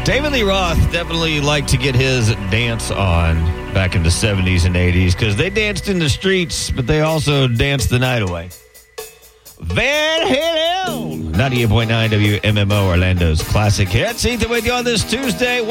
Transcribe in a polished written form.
David Lee Roth definitely liked to get his dance on back in the 70s and 80s because they danced in the streets, but they also danced the night away. Van Halen, 98.9 WMMO, Orlando's classic hits. Ethan with you on this Tuesday.